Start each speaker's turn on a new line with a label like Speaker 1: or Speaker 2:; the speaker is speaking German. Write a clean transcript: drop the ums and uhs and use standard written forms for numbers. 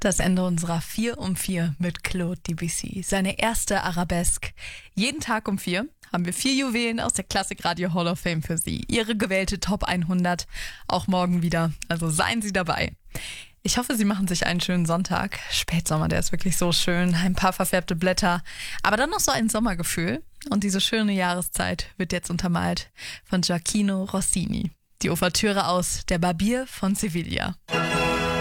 Speaker 1: Das Ende unserer 4 um 4 mit Claude Debussy. Seine erste Arabesque. Jeden Tag um 4 haben wir 4 Juwelen aus der Klassikradio Hall of Fame für Sie. Ihre gewählte Top 100. Auch morgen wieder. Also seien Sie dabei. Ich hoffe, Sie machen sich einen schönen Sonntag. Spätsommer, der ist wirklich so schön. Ein paar verfärbte Blätter. Aber dann noch so ein Sommergefühl. Und diese schöne Jahreszeit wird jetzt untermalt von Gioachino Rossini. Die Ouvertüre aus Der Barbier von Sevilla.